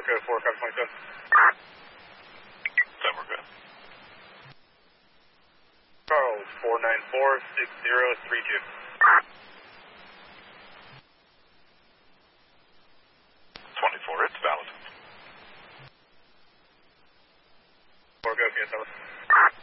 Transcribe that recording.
code 4, copy 27. 7, we're good. Charles, 494-6032. 24, it's valid. 4, go, PSL.